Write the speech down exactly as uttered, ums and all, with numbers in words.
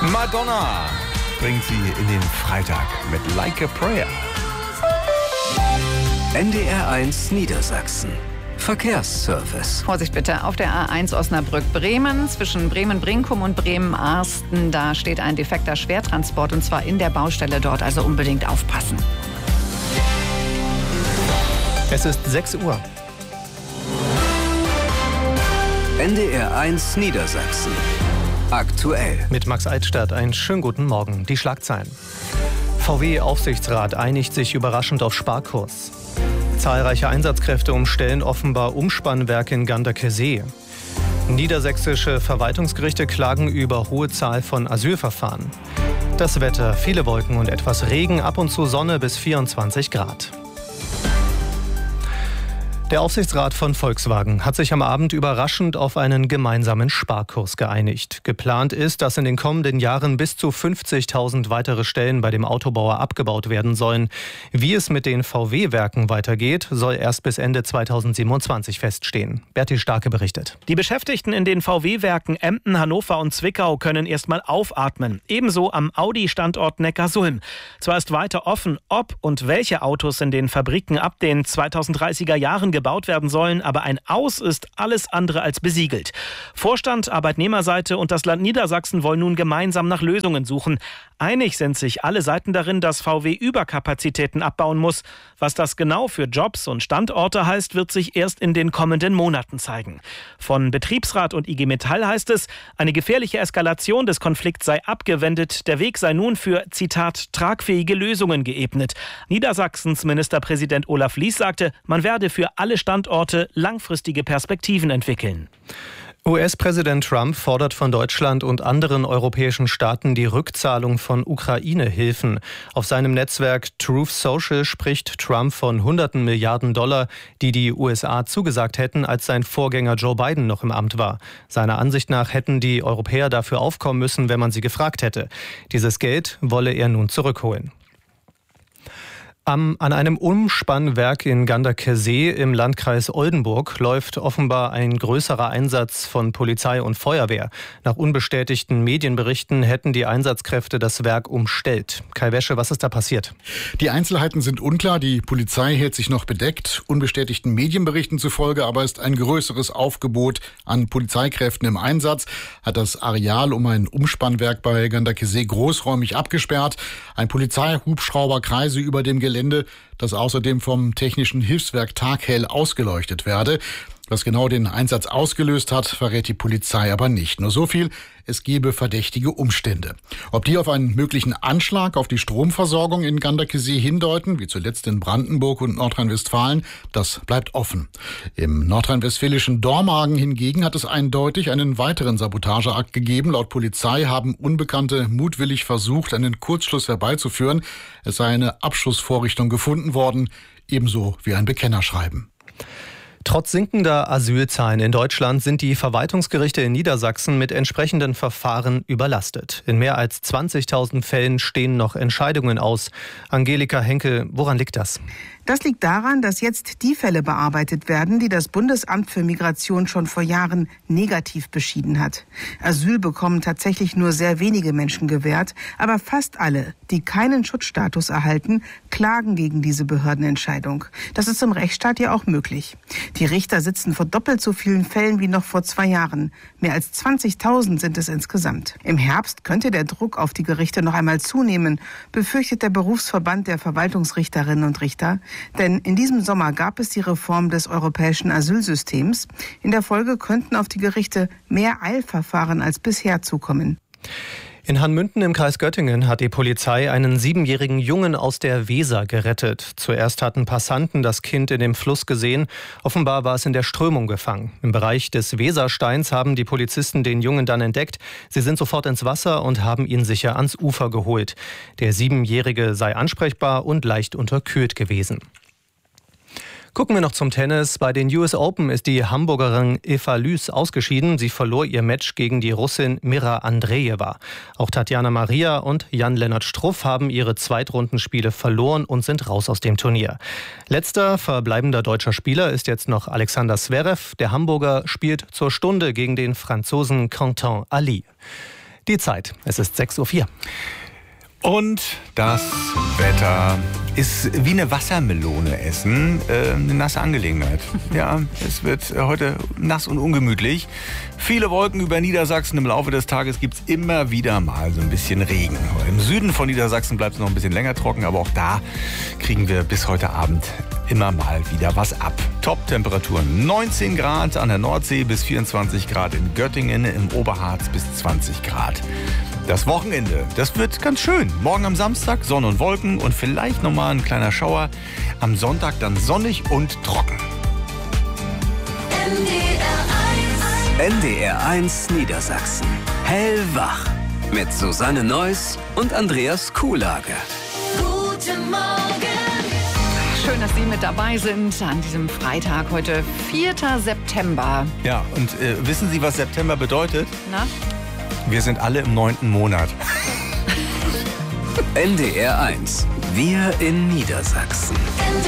Madonna bringt sie in den Freitag mit Like a Prayer. N D R eins Niedersachsen. Verkehrsservice. Vorsicht bitte, auf der A eins Osnabrück-Bremen zwischen Bremen-Brinkum und Bremen-Arsten. Da steht ein defekter Schwertransport und zwar in der Baustelle dort, also unbedingt aufpassen. Es ist sechs Uhr. N D R eins Niedersachsen. Aktuell. Mit Max Eitstadt einen schönen guten Morgen. Die Schlagzeilen. V W-Aufsichtsrat einigt sich überraschend auf Sparkurs. Zahlreiche Einsatzkräfte umstellen offenbar Umspannwerk in Ganderkesee. Niedersächsische Verwaltungsgerichte klagen über hohe Zahl von Asylverfahren. Das Wetter, viele Wolken und etwas Regen, ab und zu Sonne bis vierundzwanzig Grad. Der Aufsichtsrat von Volkswagen hat sich am Abend überraschend auf einen gemeinsamen Sparkurs geeinigt. Geplant ist, dass in den kommenden Jahren bis zu fünfzigtausend weitere Stellen bei dem Autobauer abgebaut werden sollen. Wie es mit den V W-Werken weitergeht, soll erst bis Ende zweitausendsiebenundzwanzig feststehen. Berti Starke berichtet. Die Beschäftigten in den V W-Werken Emden, Hannover und Zwickau können erstmal aufatmen. Ebenso am Audi-Standort Neckarsulm. Zwar ist weiter offen, ob und welche Autos in den Fabriken ab den zweitausenddreißiger Jahren gebaut werden sollen, aber ein Aus ist alles andere als besiegelt. Vorstand, Arbeitnehmerseite und das Land Niedersachsen wollen nun gemeinsam nach Lösungen suchen. Einig sind sich alle Seiten darin, dass V W Überkapazitäten abbauen muss. Was das genau für Jobs und Standorte heißt, wird sich erst in den kommenden Monaten zeigen. Von Betriebsrat und I G Metall heißt es, eine gefährliche Eskalation des Konflikts sei abgewendet. Der Weg sei nun für, Zitat, tragfähige Lösungen geebnet. Niedersachsens Ministerpräsident Olaf Lies sagte, man werde für alle Standorte langfristige Perspektiven entwickeln. U S-Präsident Trump fordert von Deutschland und anderen europäischen Staaten die Rückzahlung von Ukraine-Hilfen. Auf seinem Netzwerk Truth Social spricht Trump von hunderten Milliarden Dollar, die die U S A zugesagt hätten, als sein Vorgänger Joe Biden noch im Amt war. Seiner Ansicht nach hätten die Europäer dafür aufkommen müssen, wenn man sie gefragt hätte. Dieses Geld wolle er nun zurückholen. Am, an einem Umspannwerk in Ganderkesee im Landkreis Oldenburg läuft offenbar ein größerer Einsatz von Polizei und Feuerwehr. Nach unbestätigten Medienberichten hätten die Einsatzkräfte das Werk umstellt. Kai Wäsche, was ist da passiert? Die Einzelheiten sind unklar. Die Polizei hält sich noch bedeckt. Unbestätigten Medienberichten zufolge aber ist ein größeres Aufgebot an Polizeikräften im Einsatz, hat das Areal um ein Umspannwerk bei Ganderkesee großräumig abgesperrt. Ein Polizeihubschrauber kreise über dem Gelände, das außerdem vom Technischen Hilfswerk taghell ausgeleuchtet werde. Was genau den Einsatz ausgelöst hat, verrät die Polizei aber nicht. Nur so viel, es gebe verdächtige Umstände. Ob die auf einen möglichen Anschlag auf die Stromversorgung in Ganderkesee hindeuten, wie zuletzt in Brandenburg und Nordrhein-Westfalen, das bleibt offen. Im nordrhein-westfälischen Dormagen hingegen hat es eindeutig einen weiteren Sabotageakt gegeben. Laut Polizei haben Unbekannte mutwillig versucht, einen Kurzschluss herbeizuführen. Es sei eine Abschussvorrichtung gefunden worden, ebenso wie ein Bekennerschreiben. Trotz sinkender Asylzahlen in Deutschland sind die Verwaltungsgerichte in Niedersachsen mit entsprechenden Verfahren überlastet. In mehr als zwanzigtausend Fällen stehen noch Entscheidungen aus. Angelika Henkel, woran liegt das? Das liegt daran, dass jetzt die Fälle bearbeitet werden, die das Bundesamt für Migration schon vor Jahren negativ beschieden hat. Asyl bekommen tatsächlich nur sehr wenige Menschen gewährt, aber fast alle, die keinen Schutzstatus erhalten, klagen gegen diese Behördenentscheidung. Das ist im Rechtsstaat ja auch möglich. Die Richter sitzen vor doppelt so vielen Fällen wie noch vor zwei Jahren. Mehr als zwanzigtausend sind es insgesamt. Im Herbst könnte der Druck auf die Gerichte noch einmal zunehmen, befürchtet der Berufsverband der Verwaltungsrichterinnen und Richter. Denn in diesem Sommer gab es die Reform des europäischen Asylsystems. In der Folge könnten auf die Gerichte mehr Eilverfahren als bisher zukommen. In Hanmünden im Kreis Göttingen hat die Polizei einen siebenjährigen Jungen aus der Weser gerettet. Zuerst hatten Passanten das Kind in dem Fluss gesehen. Offenbar war es in der Strömung gefangen. Im Bereich des Wesersteins haben die Polizisten den Jungen dann entdeckt. Sie sind sofort ins Wasser und haben ihn sicher ans Ufer geholt. Der Siebenjährige sei ansprechbar und leicht unterkühlt gewesen. Gucken wir noch zum Tennis. Bei den U S Open ist die Hamburgerin Eva Lüß ausgeschieden. Sie verlor ihr Match gegen die Russin Mira Andreeva. Auch Tatjana Maria und Jan-Lennart Struff haben ihre Zweitrundenspiele verloren und sind raus aus dem Turnier. Letzter verbleibender deutscher Spieler ist jetzt noch Alexander Zverev. Der Hamburger spielt zur Stunde gegen den Franzosen Quentin Ali. Die Zeit, es ist sechs Uhr vier. Und das Wetter ist wie eine Wassermelone essen, äh, eine nasse Angelegenheit. Ja, es wird heute nass und ungemütlich. Viele Wolken über Niedersachsen. Im Laufe des Tages gibt es immer wieder mal so ein bisschen Regen. Im Süden von Niedersachsen bleibt es noch ein bisschen länger trocken, aber auch da kriegen wir bis heute Abend immer mal wieder was ab. Top-Temperaturen neunzehn Grad an der Nordsee bis vierundzwanzig Grad in Göttingen, im Oberharz bis zwanzig Grad. Das Wochenende, das wird ganz schön. Morgen am Samstag Sonne und Wolken und vielleicht nochmal ein kleiner Schauer. Am Sonntag dann sonnig und trocken. N D R eins Niedersachsen. Hellwach. Mit Susanne Neuss und Andreas Kuhlage. Guten Morgen. Schön, dass Sie mit dabei sind an diesem Freitag, heute vierter September. Ja, und äh, wissen Sie, was September bedeutet? Na? Wir sind alle im neunten Monat. N D R eins. Wir in Niedersachsen.